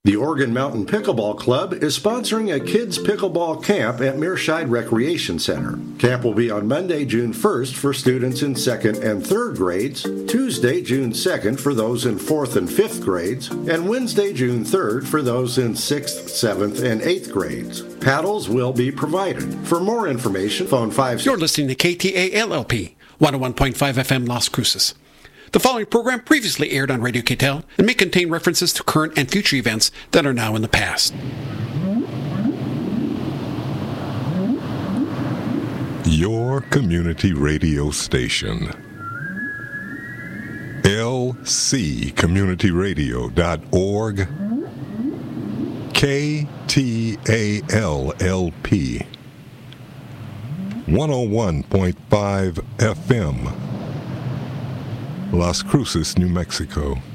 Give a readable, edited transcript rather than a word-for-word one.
The Oregon Mountain Pickleball Club is sponsoring a kids' pickleball camp at Mearshide Recreation Center. Camp will be on Monday, June 1st for students in 2nd and 3rd grades, Tuesday, June 2nd for those in 4th and 5th grades, and Wednesday, June 3rd for those in 6th, 7th, and 8th grades. Paddles will be provided. For more information, phone 5... You're listening to KTALLP, 101.5 FM Las Cruces. The following program previously aired on Radio KTAL and may contain references to current and future events that are now in the past. Your community radio station. lccommunityradio.org. KTALLP 101.5 FM. Las Cruces, New Mexico.